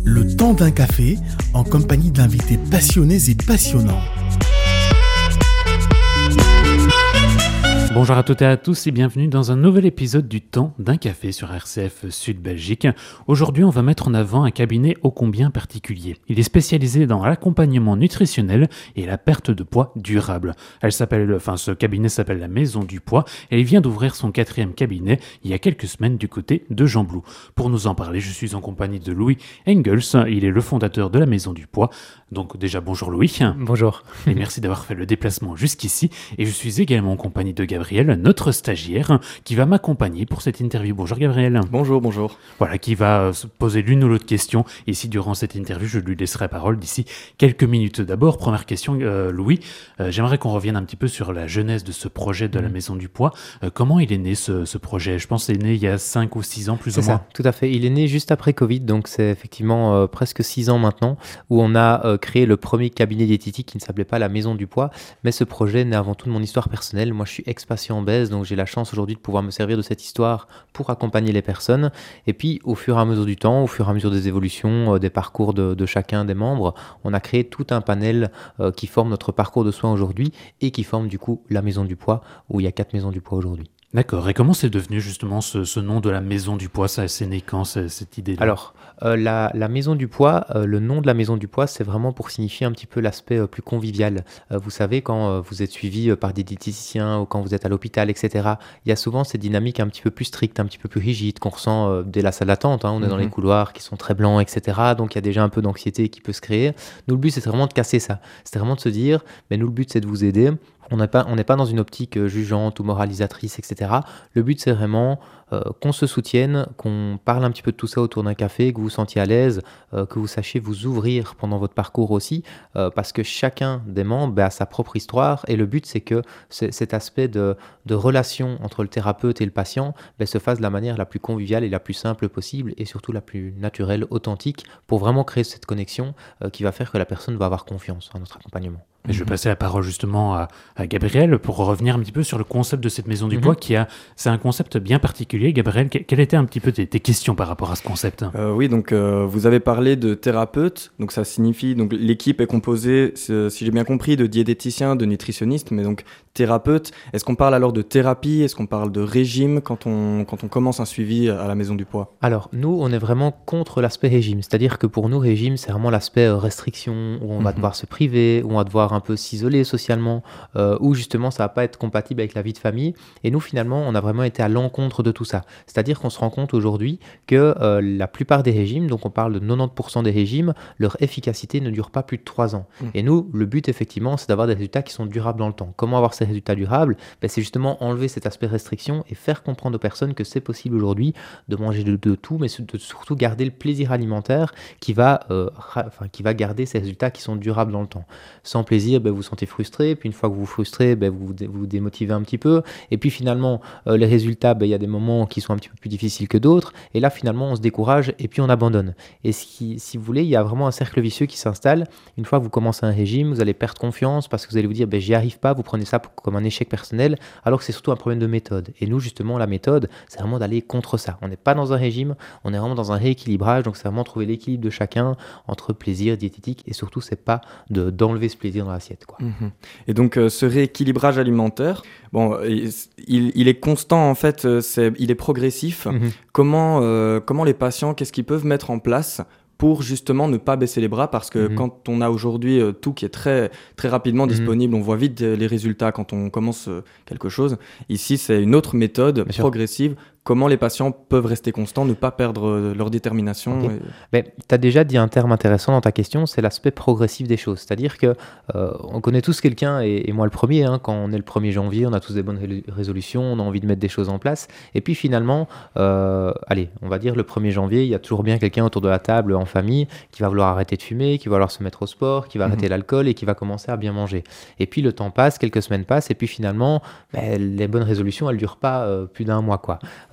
Le temps d'un café en compagnie d'invités passionnés et passionnants. Bonjour à toutes et à tous et bienvenue dans un nouvel épisode du Temps d'un café sur RCF Sud Belgique. Aujourd'hui, on va mettre en avant un cabinet ô combien particulier. Il est spécialisé dans l'accompagnement nutritionnel et la perte de poids durable. Ce cabinet s'appelle la Maison du Poids et il vient d'ouvrir son 4e cabinet il y a quelques semaines du côté de Gembloux. Pour nous en parler, je suis en compagnie de Louis Engels. Il est le fondateur de la Maison du Poids. Donc déjà, bonjour Louis. Bonjour. Et merci d'avoir fait le déplacement jusqu'ici. Et je suis également en compagnie de Gabriel, notre stagiaire, qui va m'accompagner pour cette interview. Bonjour Gabriel. Bonjour. Voilà, qui va se poser l'une ou l'autre question. Ici, durant cette interview, je lui laisserai la parole d'ici quelques minutes. D'abord, première question, Louis. J'aimerais qu'on revienne un petit peu sur la genèse de ce projet de la Maison du Poids. Comment il est né ce projet ? Je pense qu'il est né il y a 5 ou 6 ans, plus ou moins. C'est ça, tout à fait. Il est né juste après Covid, donc c'est effectivement presque 6 ans maintenant, où on a créé le premier cabinet diététique qui ne s'appelait pas la Maison du Poids, mais ce projet naît avant tout de mon histoire personnelle. Moi, je suis ex-patient obèse, donc j'ai la chance aujourd'hui de pouvoir me servir de cette histoire pour accompagner les personnes. Et puis, au fur et à mesure du temps, au fur et à mesure des évolutions, des parcours de chacun des membres, on a créé tout un panel qui forme notre parcours de soins aujourd'hui et qui forme du coup la Maison du Poids, où il y a 4 maisons du poids aujourd'hui. D'accord. Et comment c'est devenu justement ce nom de la Maison du Poids ? Ça, c'est né quand, cette idée-là ? Alors, la Maison du Poids, le nom de la Maison du Poids, c'est vraiment pour signifier un petit peu l'aspect plus convivial. Vous savez, quand vous êtes suivi par des diététiciens ou quand vous êtes à l'hôpital, etc., il y a souvent ces dynamiques un petit peu plus strictes, un petit peu plus rigides, qu'on ressent dès la salle d'attente. On est dans les couloirs qui sont très blancs, etc. Donc, il y a déjà un peu d'anxiété qui peut se créer. Nous, le but, c'est vraiment de casser ça. C'est vraiment de se dire, mais nous, le but, c'est de vous aider. On n'est pas dans une optique jugeante ou moralisatrice, etc. Le but, c'est vraiment qu'on se soutienne, qu'on parle un petit peu de tout ça autour d'un café, que vous vous sentiez à l'aise, que vous sachiez vous ouvrir pendant votre parcours aussi, parce que chacun des membres a sa propre histoire. Et le but, c'est que cet aspect de relation entre le thérapeute et le patient se fasse de la manière la plus conviviale et la plus simple possible, et surtout la plus naturelle, authentique, pour vraiment créer cette connexion qui va faire que la personne va avoir confiance en notre accompagnement. Et je vais passer la parole justement à Gabriel pour revenir un petit peu sur le concept de cette Maison du Poids c'est un concept bien particulier. Gabriel, quelles étaient un petit peu tes questions par rapport à ce concept ? Oui, donc vous avez parlé de thérapeute, donc ça signifie, donc l'équipe est composée, si j'ai bien compris, de diététiciens, de nutritionnistes, mais donc thérapeute. Est-ce qu'on parle alors de thérapie ? Est-ce qu'on parle de régime quand on commence un suivi à la Maison du Poids ? Alors, nous, on est vraiment contre l'aspect régime, c'est-à-dire que pour nous, régime, c'est vraiment l'aspect restriction, où on va devoir se priver, où on va devoir un peu s'isoler socialement, où justement ça va pas être compatible avec la vie de famille. Et nous, finalement, on a vraiment été à l'encontre de tout ça. C'est-à-dire qu'on se rend compte aujourd'hui que la plupart des régimes, donc on parle de 90% des régimes, leur efficacité ne dure pas plus de 3 ans. Et nous, le but effectivement, c'est d'avoir des résultats qui sont durables dans le temps. Comment avoir ces résultats durables ? C'est justement enlever cet aspect restriction et faire comprendre aux personnes que c'est possible aujourd'hui de manger de tout, mais de surtout garder le plaisir alimentaire qui va garder ces résultats qui sont durables dans le temps. Sans plaisir, vous vous sentez frustré, puis une fois que vous vous frustrez, vous démotivez un petit peu, et puis finalement, les résultats, il y a des moments qui sont un petit peu plus difficiles que d'autres, et là finalement on se décourage, et puis on abandonne. Et si vous voulez, il y a vraiment un cercle vicieux qui s'installe. Une fois que vous commencez un régime, vous allez perdre confiance, parce que vous allez vous dire, j'y arrive pas, vous prenez ça comme un échec personnel, alors que c'est surtout un problème de méthode. Et nous, justement, la méthode, c'est vraiment d'aller contre ça. On n'est pas dans un régime, on est vraiment dans un rééquilibrage, donc c'est vraiment trouver l'équilibre de chacun entre plaisir, diététique, et surtout, c'est pas d'enlever ce plaisir dans l'assiette, quoi. Et donc ce rééquilibrage alimentaire, il est constant en fait, il est progressif. Comment les patients, qu'est-ce qu'ils peuvent mettre en place pour justement ne pas baisser les bras, parce que quand on a aujourd'hui tout qui est très, très rapidement disponible, on voit vite les résultats quand on commence quelque chose. Ici, c'est une autre méthode progressive. Comment les patients peuvent rester constants, ne pas perdre leur détermination. Tu as déjà dit un terme intéressant dans ta question, c'est l'aspect progressif des choses. C'est-à-dire que on connaît tous quelqu'un, et moi le premier, quand on est le 1er janvier, on a tous des bonnes résolutions, on a envie de mettre des choses en place. Et puis finalement, on va dire le 1er janvier, il y a toujours bien quelqu'un autour de la table en famille qui va vouloir arrêter de fumer, qui va vouloir se mettre au sport, qui va arrêter l'alcool et qui va commencer à bien manger. Et puis le temps passe, quelques semaines passent, et puis finalement, les bonnes résolutions, elles ne durent pas plus d'1 mois, quoi.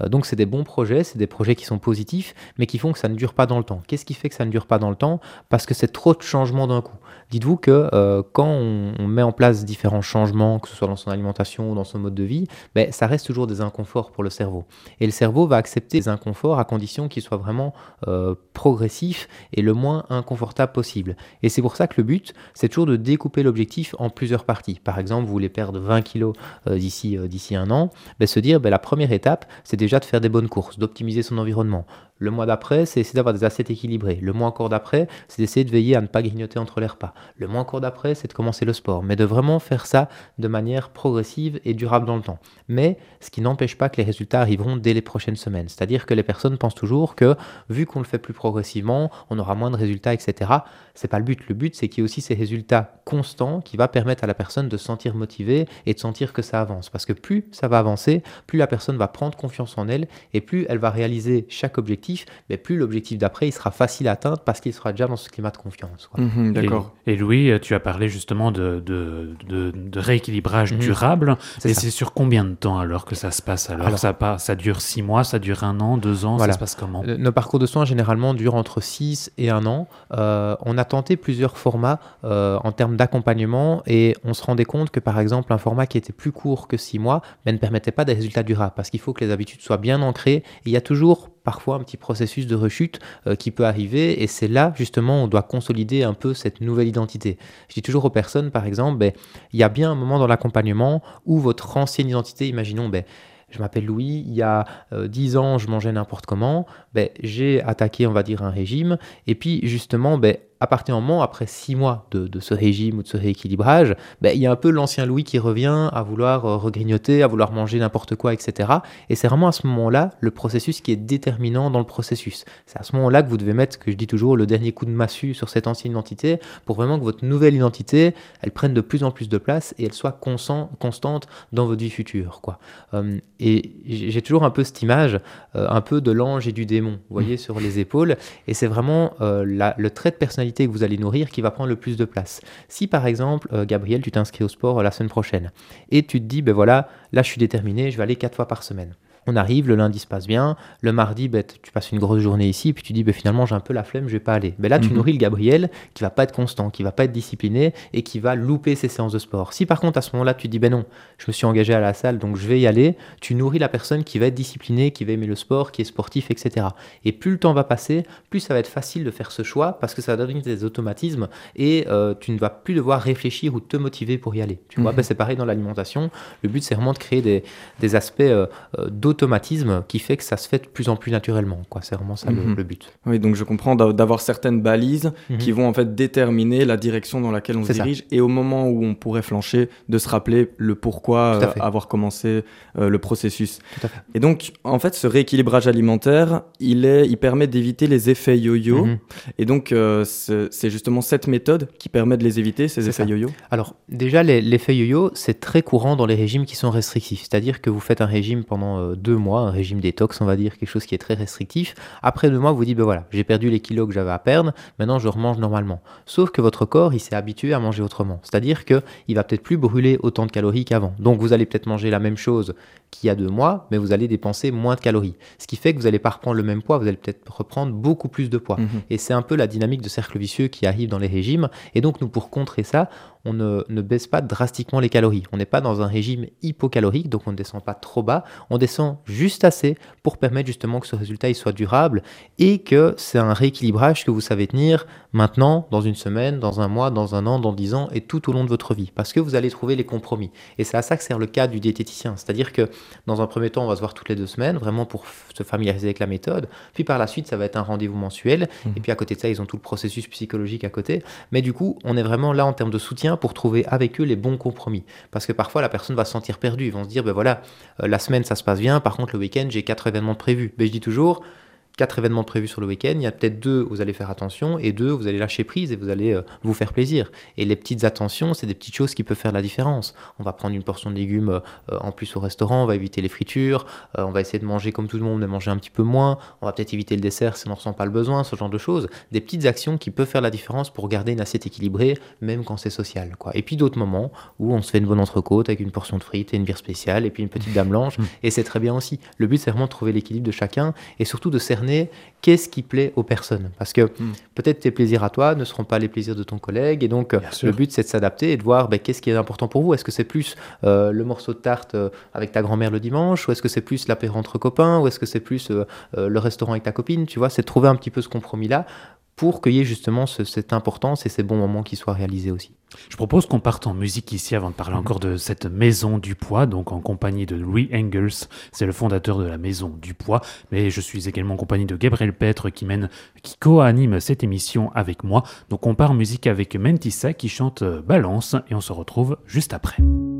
Donc c'est des bons projets, c'est des projets qui sont positifs, mais qui font que ça ne dure pas dans le temps. Qu'est-ce qui fait que ça ne dure pas dans le temps? Parce que c'est trop de changements d'un coup. Dites-vous que quand on met en place différents changements, que ce soit dans son alimentation ou dans son mode de vie, ça reste toujours des inconforts pour le cerveau. Et le cerveau va accepter les inconforts à condition qu'ils soient vraiment progressifs et le moins inconfortable possible. Et c'est pour ça que le but, c'est toujours de découper l'objectif en plusieurs parties. Par exemple, vous voulez perdre 20 kilos d'ici un an, se dire la première étape, c'est déjà de faire des bonnes courses, d'optimiser son environnement. Le mois d'après, c'est essayer d'avoir des assiettes équilibrées. Le mois encore d'après, c'est d'essayer de veiller à ne pas grignoter entre les repas. Le mois encore d'après, c'est de commencer le sport. Mais de vraiment faire ça de manière progressive et durable dans le temps. Mais ce qui n'empêche pas que les résultats arriveront dès les prochaines semaines. C'est-à-dire que les personnes pensent toujours que, vu qu'on le fait plus progressivement, on aura moins de résultats, etc. C'est pas le but. Le but, c'est qu'il y ait aussi ces résultats constants qui va permettre à la personne de se sentir motivée et de sentir que ça avance. Parce que plus ça va avancer, plus la personne va prendre confiance en elle et plus elle va réaliser chaque objectif, mais plus l'objectif d'après il sera facile à atteindre parce qu'il sera déjà dans ce climat de confiance. D'accord. Et Louis, tu as parlé justement de rééquilibrage durable. C'est sur combien de temps alors que ça se passe alors ça dure 6 mois, ça dure 1 an, 2 ans, ça se passe comment? Nos parcours de soins généralement durent entre 6 et 1 an. On a tenté plusieurs formats en termes d'accompagnement et on se rendait compte que par exemple un format qui était plus court que 6 mois ne permettait pas des résultats durables parce qu'il faut que les habitudes soient bien ancrées et il y a toujours parfois un petit processus de rechute qui peut arriver et c'est là justement on doit consolider un peu cette nouvelle identité. Je dis toujours aux personnes par exemple, il y a bien un moment dans l'accompagnement où votre ancienne identité, imaginons je m'appelle Louis, il y a 10 ans je mangeais n'importe comment, j'ai attaqué on va dire un régime et puis justement à partir du moment, après 6 mois de ce régime ou de ce rééquilibrage, il y a un peu l'ancien Louis qui revient à vouloir regrignoter, à vouloir manger n'importe quoi, etc. Et c'est vraiment à ce moment-là, le processus qui est déterminant dans le processus. C'est à ce moment-là que vous devez mettre, que je dis toujours, le dernier coup de massue sur cette ancienne identité pour vraiment que votre nouvelle identité, elle prenne de plus en plus de place et elle soit constante dans votre vie future, quoi. Et j'ai toujours un peu cette image, un peu de l'ange et du démon, vous voyez, sur les épaules. Et c'est vraiment le trait de personnalité que vous allez nourrir qui va prendre le plus de place. Si par exemple, Gabriel, tu t'inscris au sport la semaine prochaine et tu te dis, là je suis déterminé, je vais aller 4 fois par semaine. On arrive, le lundi se passe bien, le mardi, tu passes une grosse journée ici, puis tu dis, finalement, j'ai un peu la flemme, je vais pas aller. Là, tu nourris le Gabriel qui va pas être constant, qui va pas être discipliné et qui va louper ses séances de sport. Si par contre, à ce moment-là, tu dis, non, je me suis engagé à la salle, donc je vais y aller, tu nourris la personne qui va être disciplinée, qui va aimer le sport, qui est sportif, etc. Et plus le temps va passer, plus ça va être facile de faire ce choix parce que ça va devenir des automatismes et tu ne vas plus devoir réfléchir ou te motiver pour y aller. Tu vois, c'est pareil dans l'alimentation. Le but, c'est vraiment de créer des aspects d'automatisme qui fait que ça se fait de plus en plus naturellement, quoi. C'est vraiment ça le but. Oui, donc je comprends d'avoir certaines balises qui vont en fait déterminer la direction dans laquelle on se dirige et au moment où on pourrait flancher, de se rappeler le pourquoi avoir commencé le processus. Tout à fait. Et donc, en fait, ce rééquilibrage alimentaire, il permet d'éviter les effets yo-yo. Et donc, c'est justement cette méthode qui permet de les éviter, ces effets yo-yo. Alors, déjà, l'effet yo-yo, c'est très courant dans les régimes qui sont restrictifs. C'est-à-dire que vous faites un régime pendant 2 mois, un régime détox, on va dire, quelque chose qui est très restrictif. Après 2 mois, vous dites, j'ai perdu les kilos que j'avais à perdre, maintenant je remange normalement. Sauf que votre corps, il s'est habitué à manger autrement. C'est-à-dire qu'il va peut-être plus brûler autant de calories qu'avant. Donc vous allez peut-être manger la même chose qu'il y a 2 mois, mais vous allez dépenser moins de calories. Ce qui fait que vous n'allez pas reprendre le même poids, vous allez peut-être reprendre beaucoup plus de poids. Et c'est un peu la dynamique de cercle vicieux qui arrive dans les régimes. Et donc nous, pour contrer ça, on ne baisse pas drastiquement les calories. On n'est pas dans un régime hypocalorique, donc on ne descend pas trop bas. On descend juste assez pour permettre justement que ce résultat il soit durable et que c'est un rééquilibrage que vous savez tenir maintenant, dans une semaine, dans un mois, dans un an, dans 10 ans et tout au long de votre vie. Parce que vous allez trouver les compromis. Et c'est à ça que sert le cas du diététicien. C'est-à-dire que dans un premier temps, on va se voir toutes les 2 semaines, vraiment pour se familiariser avec la méthode. Puis par la suite, ça va être un rendez-vous mensuel. Et puis à côté de ça, ils ont tout le processus psychologique à côté. Mais du coup, on est vraiment là en termes de soutien pour trouver avec eux les bons compromis. Parce que parfois, la personne va se sentir perdue. Ils vont se dire, la semaine, ça se passe bien. Par contre, le week-end, j'ai 4 événements prévus. Mais je dis toujours, 4 événements prévus sur le week-end, il y a peut-être 2 où vous allez faire attention et 2 où vous allez lâcher prise et vous allez vous faire plaisir. Et les petites attentions, c'est des petites choses qui peuvent faire la différence. On va prendre une portion de légumes en plus au restaurant, on va éviter les fritures, on va essayer de manger comme tout le monde, mais manger un petit peu moins, on va peut-être éviter le dessert si on n'en ressent pas le besoin, ce genre de choses. Des petites actions qui peuvent faire la différence pour garder une assiette équilibrée, même quand c'est social, quoi. Et puis d'autres moments où on se fait une bonne entrecôte avec une portion de frites et une bière spéciale et puis une petite dame blanche, et c'est très bien aussi. Le but, c'est vraiment de trouver l'équilibre de chacun et surtout de cerner qu'est-ce qui plaît aux personnes. Parce que peut-être tes plaisirs à toi ne seront pas les plaisirs de ton collègue, et donc le but, c'est de s'adapter et de voir qu'est-ce qui est important pour vous. Est-ce que c'est plus le morceau de tarte avec ta grand-mère le dimanche, ou est-ce que c'est plus l'apéro entre copains, ou est-ce que c'est plus le restaurant avec ta copine, tu vois, c'est de trouver un petit peu ce compromis-là pour qu'il y ait justement cette importance et ces bons moments qui soient réalisés aussi. Je propose qu'on parte en musique ici avant de parler encore de cette Maison du Poids, donc en compagnie de Louis Engels, c'est le fondateur de la Maison du Poids, mais je suis également en compagnie de Gabriel Petre qui co-anime cette émission avec moi. Donc on part en musique avec Mentissa qui chante Balance et on se retrouve juste après.